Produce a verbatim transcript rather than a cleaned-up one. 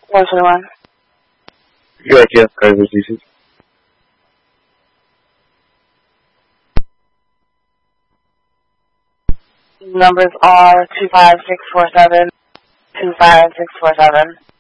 one twenty-one. U I T F driver's license. Numbers are two five six four seven, two five six four seven.